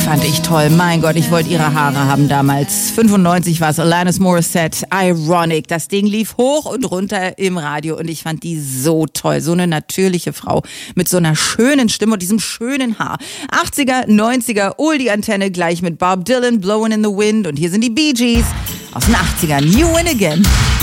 fand ich toll. Mein Gott, ich wollte ihre Haare haben damals. 95 war es, Alanis Morissette, Ironic. Das Ding lief hoch und runter im Radio und ich fand die so toll. So eine natürliche Frau mit so einer schönen Stimme und diesem schönen Haar. 80er, 90er, Oldie-Antenne gleich mit Bob Dylan, Blowin' in the Wind. Und hier sind die Bee Gees aus den 80ern. You Win Again.